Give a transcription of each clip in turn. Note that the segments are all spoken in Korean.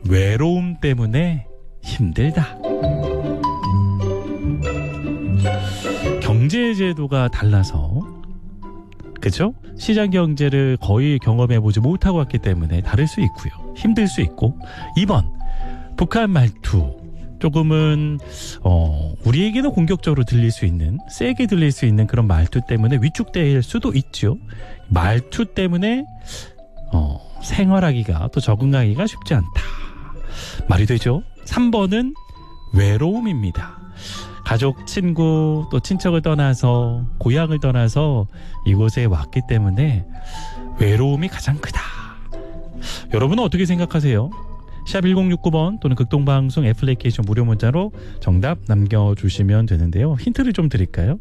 외로움 때문에 힘들다. 경제 제도가 달라서, 그죠? 시장 경제를 거의 경험해보지 못하고 왔기 때문에 다를 수 있고요. 힘들 수 있고. 2번, 북한 말투. 조금은 우리에게는 공격적으로 들릴 수 있는, 세게 들릴 수 있는 그런 말투 때문에 위축될 수도 있죠. 말투 때문에 생활하기가, 또 적응하기가 쉽지 않다. 말이 되죠? 3번은 외로움입니다. 가족, 친구, 또 친척을 떠나서, 고향을 떠나서 이곳에 왔기 때문에 외로움이 가장 크다. 여러분은 어떻게 생각하세요? 샵 1069번 또는 극동방송 애플리케이션 무료 문자로 정답 남겨주시면 되는데요. 힌트를 좀 드릴까요?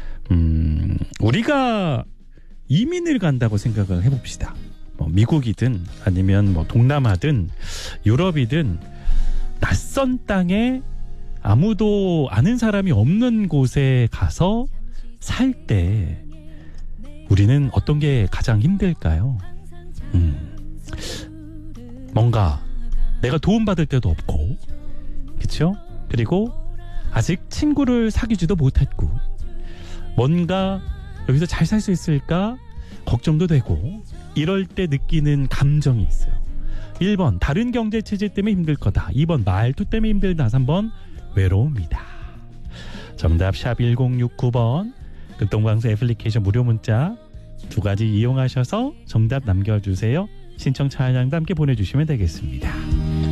우리가 이민을 간다고 생각을 해봅시다. 미국이든 아니면 동남아든 유럽이든 낯선 땅에 아무도 아는 사람이 없는 곳에 가서 살 때 우리는 어떤 게 가장 힘들까요? 뭔가 내가 도움받을 데도 없고, 그렇죠? 그리고 아직 친구를 사귀지도 못했고, 뭔가 여기서 잘 살 수 있을까 걱정도 되고, 이럴 때 느끼는 감정이 있어요. 1번 다른 경제체제 때문에 힘들 거다. 2번 말투 때문에 힘들다. 3번 외로움이다. 정답 샵 1069번 극동방송 애플리케이션 무료 문자 두 가지 이용하셔서 정답 남겨주세요. 신청 찬양도 함께 보내주시면 되겠습니다.